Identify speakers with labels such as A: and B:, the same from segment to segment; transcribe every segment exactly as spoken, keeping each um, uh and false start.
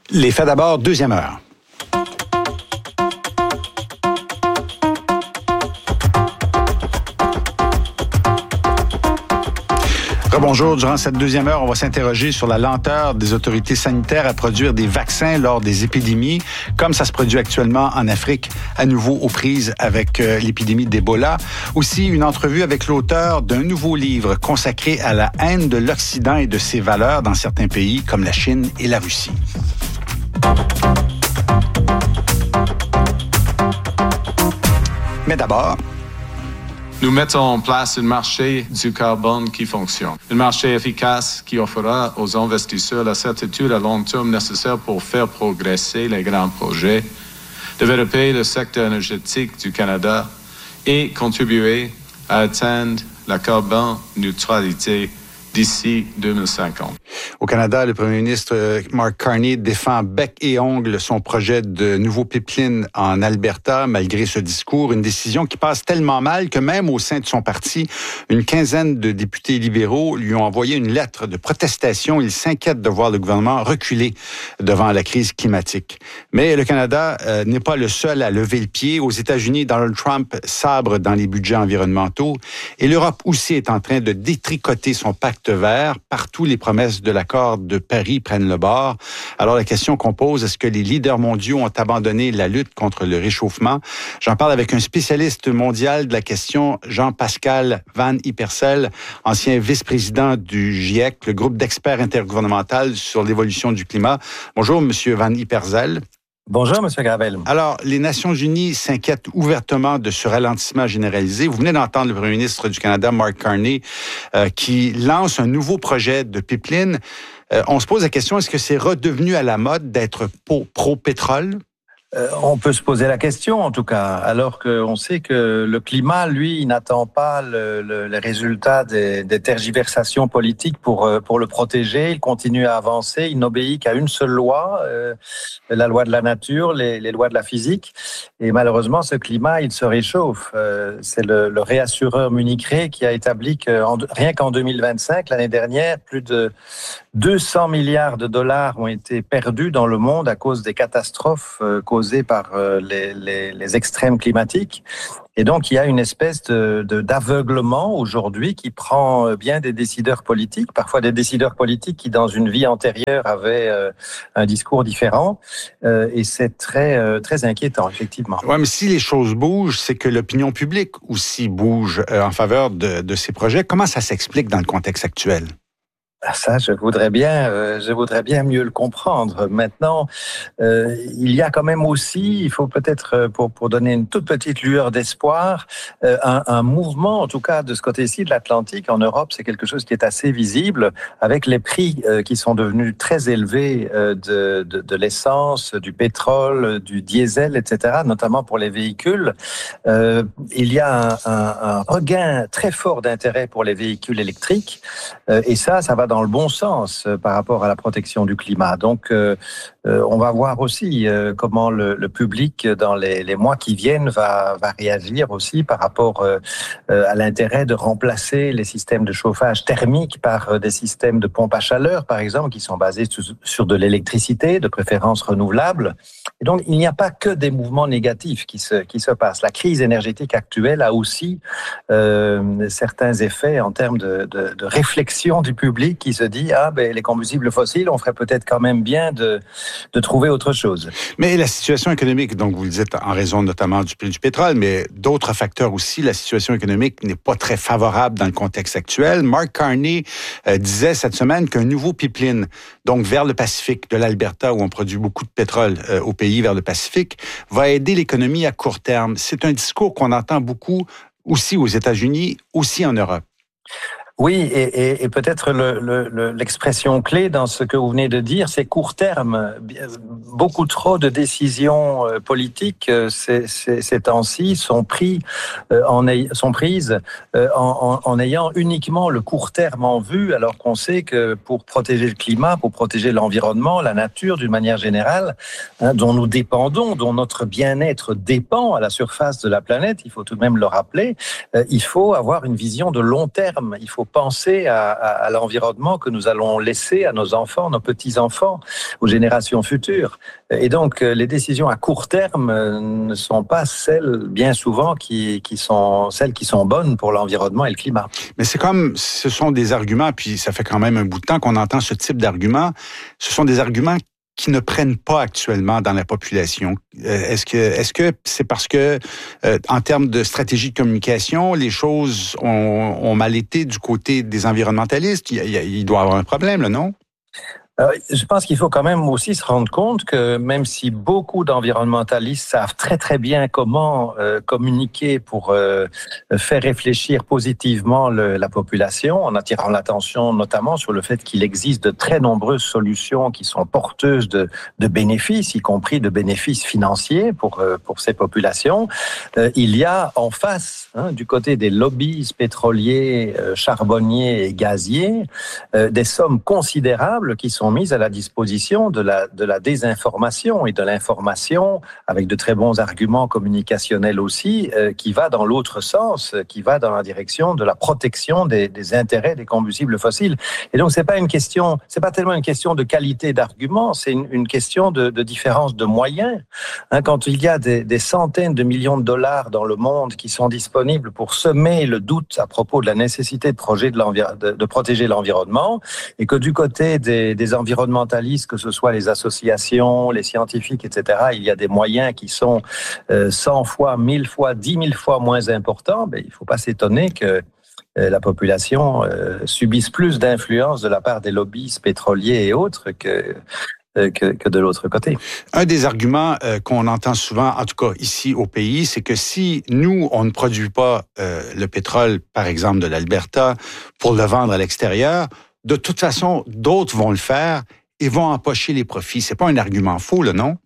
A: Les faits d'abord, deuxième heure. Bonjour. Durant cette deuxième heure, on va s'interroger sur la lenteur des autorités sanitaires à produire des vaccins lors des épidémies, comme ça se produit actuellement en Afrique, à nouveau aux prises avec euh, l'épidémie d'Ebola. Aussi, une entrevue avec l'auteur d'un nouveau livre consacré à la haine de l'Occident et de ses valeurs dans certains pays, comme la Chine et la Russie. Mais d'abord...
B: Nous mettons en place un marché du carbone qui fonctionne. Un marché efficace qui offrira aux investisseurs la certitude à long terme nécessaire pour faire progresser les grands projets, développer le secteur énergétique du Canada et contribuer à atteindre la carbone neutralité d'ici deux mille cinquante.
A: Au Canada, le premier ministre Mark Carney défend bec et ongle son projet de nouveau pipeline en Alberta, malgré ce discours. Une décision qui passe tellement mal que même au sein de son parti, une quinzaine de députés libéraux lui ont envoyé une lettre de protestation. Ils s'inquiètent de voir le gouvernement reculer devant la crise climatique. Mais le Canada euh, n'est pas le seul à lever le pied. Aux États-Unis, Donald Trump sabre dans les budgets environnementaux et l'Europe aussi est en train de détricoter son pacte vert. Partout, les promesses de l'accord de Paris prennent le bord. Alors, la question qu'on pose, est-ce que les leaders mondiaux ont abandonné la lutte contre le réchauffement? J'en parle avec un spécialiste mondial de la question, Jean-Pascal Van Ippersel, ancien vice-président du GIEC, le groupe d'experts intergouvernemental sur l'évolution du climat. Bonjour, Monsieur Van Ippersel.
C: Bonjour, M. Gravel.
A: Alors, les Nations unies s'inquiètent ouvertement de ce ralentissement généralisé. Vous venez d'entendre le premier ministre du Canada, Mark Carney, euh, qui lance un nouveau projet de pipeline. Euh, on se pose la question, est-ce que c'est redevenu à la mode d'être pro-pétrole?
C: Euh, on peut se poser la question, en tout cas, alors qu'on sait que le climat, lui, il n'attend pas le, le, les résultats des, des tergiversations politiques pour, pour le protéger. Il continue à avancer. Il n'obéit qu'à une seule loi, euh, la loi de la nature, les, les lois de la physique. Et malheureusement, ce climat, il se réchauffe. Euh, c'est le, le réassureur Munich Re qui a établi que en, rien qu'en deux mille vingt-cinq, l'année dernière, plus de deux cents milliards de dollars ont été perdus dans le monde à cause des catastrophes euh, causées par euh, les, les, les extrêmes climatiques. Et donc, il y a une espèce de, de, d'aveuglement aujourd'hui qui prend bien des décideurs politiques, parfois des décideurs politiques qui, dans une vie antérieure, avaient euh, un discours différent. Euh, et c'est très, euh, très inquiétant, effectivement.
A: Oui, mais si les choses bougent, c'est que l'opinion publique aussi bouge euh, en faveur de, de ces projets. Comment ça s'explique dans le contexte actuel?
C: Ça, je voudrais bien, euh, je voudrais bien mieux le comprendre. Maintenant, euh, il y a quand même aussi, il faut peut-être, pour, pour donner une toute petite lueur d'espoir, euh, un, un mouvement, en tout cas de ce côté-ci de l'Atlantique, en Europe, c'est quelque chose qui est assez visible, avec les prix euh, qui sont devenus très élevés euh, de, de, de l'essence, du pétrole, du diesel, et cetera, notamment pour les véhicules. Euh, il y a un, un, un regain très fort d'intérêt pour les véhicules électriques, euh, et ça, ça va dans dans le bon sens euh, par rapport à la protection du climat. Donc, euh, euh, on va voir aussi euh, comment le, le public, dans les, les mois qui viennent, va, va réagir aussi par rapport euh, euh, à l'intérêt de remplacer les systèmes de chauffage thermique par euh, des systèmes de pompe à chaleur, par exemple, qui sont basés sur, sur de l'électricité, de préférence renouvelable. Et donc, il n'y a pas que des mouvements négatifs qui se, qui se passent. La crise énergétique actuelle a aussi euh, certains effets en termes de, de, de réflexion du public qui se dit, ah, ben, les combustibles fossiles, on ferait peut-être quand même bien de, de trouver autre chose.
A: Mais la situation économique, donc vous le dites en raison notamment du prix du pétrole, mais d'autres facteurs aussi, la situation économique n'est pas très favorable dans le contexte actuel. Mark Carney euh, disait cette semaine qu'un nouveau pipeline, donc vers le Pacifique, de l'Alberta, où on produit beaucoup de pétrole euh, au pays vers le Pacifique, va aider l'économie à court terme. C'est un discours qu'on entend beaucoup aussi aux États-Unis, aussi en Europe.
C: Oui, et, et, et peut-être le, le, l'expression clé dans ce que vous venez de dire, c'est court terme. Beaucoup trop de décisions politiques ces, ces, ces temps-ci sont, pris, en, sont prises en, en, en ayant uniquement le court terme en vue, alors qu'on sait que pour protéger le climat, pour protéger l'environnement, la nature d'une manière générale, hein, dont nous dépendons, dont notre bien-être dépend à la surface de la planète, il faut tout de même le rappeler, il faut avoir une vision de long terme. Il faut faut penser à, à, à l'environnement que nous allons laisser à nos enfants, nos petits-enfants, aux générations futures. Et donc, les décisions à court terme ne sont pas celles, bien souvent, qui, qui sont celles qui sont bonnes pour l'environnement et le climat.
A: Mais c'est comme, ce sont des arguments, puis ça fait quand même un bout de temps qu'on entend ce type d'arguments. Ce sont des arguments qui ne prennent pas actuellement dans la population. Est-ce que est-ce que c'est parce que, euh, en termes de stratégie de communication, les choses ont, ont mal été du côté des environnementalistes? Il, il, il doit y avoir un problème, là, non?
C: Alors, je pense qu'il faut quand même aussi se rendre compte que même si beaucoup d'environnementalistes savent très très bien comment euh, communiquer pour euh, faire réfléchir positivement le, la population, en attirant l'attention notamment sur le fait qu'il existe de très nombreuses solutions qui sont porteuses de, de bénéfices, y compris de bénéfices financiers pour euh, pour ces populations, euh, il y a en face, hein, du côté des lobbies pétroliers, euh, charbonniers et gaziers, euh, des sommes considérables qui sont mise à la disposition de la, de la désinformation et de l'information avec de très bons arguments communicationnels aussi, euh, qui va dans l'autre sens, qui va dans la direction de la protection des, des intérêts des combustibles fossiles. Et donc, c'est pas une question, c'est pas tellement une question de qualité d'argument, c'est une, une question de, de différence de moyens. Hein, quand il y a des, des centaines de millions de dollars dans le monde qui sont disponibles pour semer le doute à propos de la nécessité de, projet de, de, de protéger l'environnement, et que du côté des, des environnementalistes, que ce soit les associations, les scientifiques, et cetera, il y a des moyens qui sont euh, cent fois, mille fois, dix mille fois moins importants, ben, il ne faut pas s'étonner que euh, la population euh, subisse plus d'influence de la part des lobbies pétroliers et autres que Que, que de l'autre côté.
A: Un des arguments euh, qu'on entend souvent, en tout cas ici au pays, c'est que si nous, on ne produit pas euh, le pétrole, par exemple de l'Alberta, pour le vendre à l'extérieur, de toute façon, d'autres vont le faire et vont empocher les profits. C'est pas un argument faux, là, non?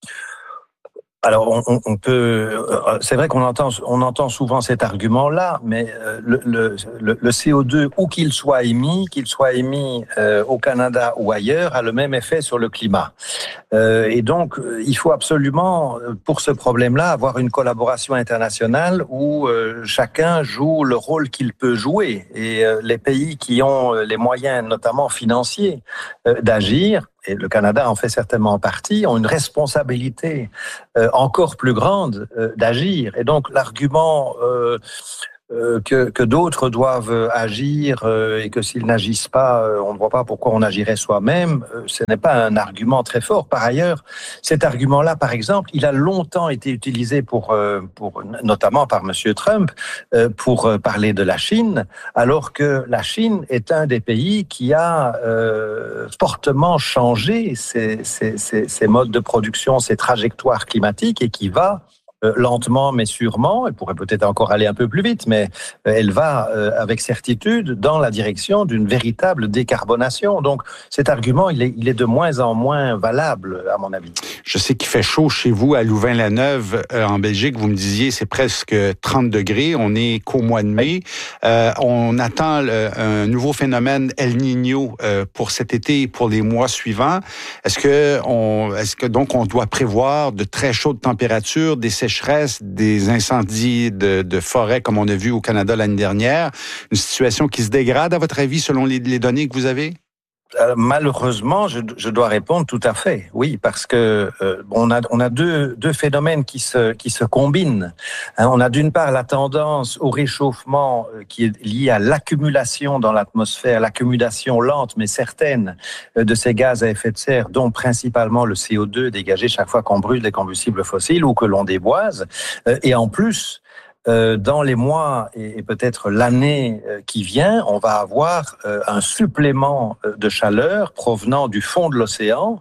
C: Alors, on, on peut. C'est vrai qu'on entend, on entend souvent cet argument-là, mais le, le, le C O deux, où qu'il soit émis, qu'il soit émis euh, au Canada ou ailleurs, a le même effet sur le climat. Euh, et donc, il faut absolument, pour ce problème-là, avoir une collaboration internationale où euh, chacun joue le rôle qu'il peut jouer. Et euh, les pays qui ont les moyens, notamment financiers, euh, d'agir, et le Canada en fait certainement partie, ont une responsabilité euh, encore plus grande euh, d'agir. Et donc l'argument euh, euh, que, que d'autres doivent agir euh, et que s'ils n'agissent pas, euh, on ne voit pas pourquoi on agirait soi-même, euh, ce n'est pas un argument très fort. Par ailleurs, cet argument-là, par exemple, il a longtemps été utilisé pour, euh, pour notamment par Monsieur Trump, euh, pour parler de la Chine, alors que la Chine est un des pays qui a euh, fortement changé ses, ses, ses, ses modes de production, ses trajectoires climatiques et qui va Euh, lentement mais sûrement, elle pourrait peut-être encore aller un peu plus vite, mais euh, elle va euh, avec certitude dans la direction d'une véritable décarbonation. Donc cet argument, il est, il est de moins en moins valable, à mon avis.
A: Je sais qu'il fait chaud chez vous à Louvain-la-Neuve, euh, en Belgique. Vous me disiez, c'est presque trente degrés. On est qu'au mois de mai. Euh, on attend le, un nouveau phénomène El Niño euh, pour cet été et pour les mois suivants. Est-ce que, on, est-ce que donc on doit prévoir de très chaudes températures, des sécheresses, des incendies de, de forêt comme on a vu au Canada l'année dernière? Une situation qui se dégrade, à votre avis, selon les, les données que vous avez?
C: Alors, malheureusement, je, je dois répondre tout à fait, oui, parce que euh, on a on a deux deux phénomènes qui se qui se combinent. Hein, on a d'une part la tendance au réchauffement euh, qui est liée à l'accumulation dans l'atmosphère, l'accumulation lente mais certaine euh, de ces gaz à effet de serre, dont principalement le C O deux dégagé chaque fois qu'on brûle des combustibles fossiles ou que l'on déboise, euh, et en plus. Euh, dans les mois et, et peut-être l'année euh, qui vient, on va avoir euh, un supplément de chaleur provenant du fond de l'océan.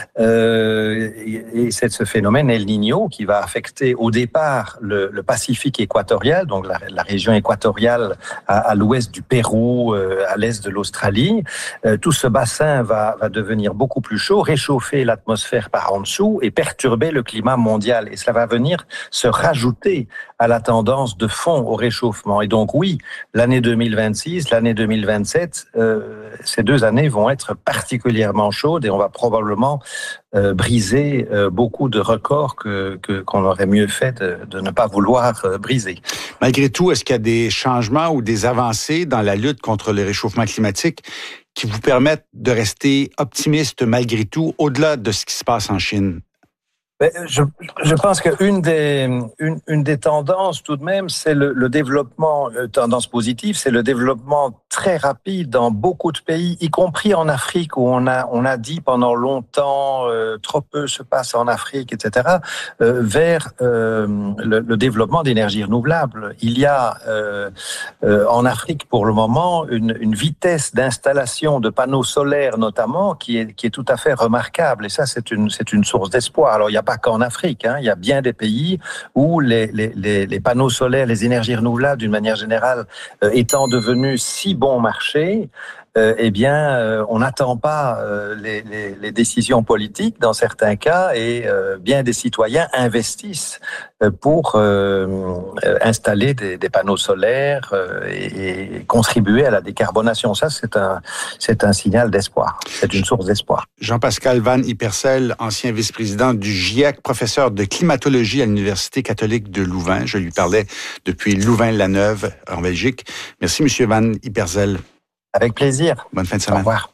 C: Euh, et, et c'est ce phénomène El Niño qui va affecter au départ le, le Pacifique équatorial, donc la, la région équatoriale à, à l'ouest du Pérou, euh, à l'est de l'Australie. Euh, tout ce bassin va, va devenir beaucoup plus chaud, réchauffer l'atmosphère par en dessous et perturber le climat mondial. Et cela va venir se rajouter à la tendance tendance de fond au réchauffement. Et donc oui, l'année deux mille vingt-six, l'année deux mille vingt-sept, euh, ces deux années vont être particulièrement chaudes et on va probablement euh, briser euh, beaucoup de records que, que, qu'on aurait mieux fait de, de ne pas vouloir euh, briser.
A: Malgré tout, est-ce qu'il y a des changements ou des avancées dans la lutte contre le réchauffement climatique qui vous permettent de rester optimiste malgré tout, au-delà de ce qui se passe en Chine?
C: Je, je pense qu'une des, une, une des tendances tout de même, c'est le, le développement, euh, tendance positive, c'est le développement très rapide dans beaucoup de pays, y compris en Afrique où on a, on a dit pendant longtemps euh, trop peu se passe en Afrique, et cetera, euh, vers euh, le, le développement d'énergies renouvelables. Il y a euh, euh, en Afrique pour le moment une, une vitesse d'installation de panneaux solaires notamment qui est, qui est tout à fait remarquable et ça c'est une, c'est une source d'espoir. Alors il y a pas qu'en Afrique, hein. Il y a bien des pays où les, les, les, les panneaux solaires, les énergies renouvelables, d'une manière générale, euh, étant devenus si bon marché, euh, eh bien, euh, on n'attend pas euh, les, les, les décisions politiques dans certains cas et euh, bien des citoyens investissent euh, pour euh, installer des, des panneaux solaires euh, et, et contribuer à la décarbonation. Ça, c'est un, c'est un signal d'espoir. C'est une source d'espoir.
A: Jean-Pascal Van Ippersel, ancien vice-président du GIEC, professeur de climatologie à l'Université catholique de Louvain. Je lui parlais depuis Louvain-la-Neuve, en Belgique. Merci, Monsieur Van Ippersel.
C: Avec plaisir.
A: Bonne fin de semaine.
C: Au revoir.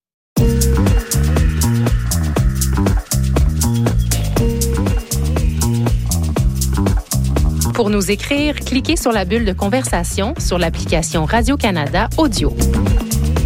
D: Pour nous écrire, cliquez sur la bulle de conversation sur l'application Radio-Canada Audio.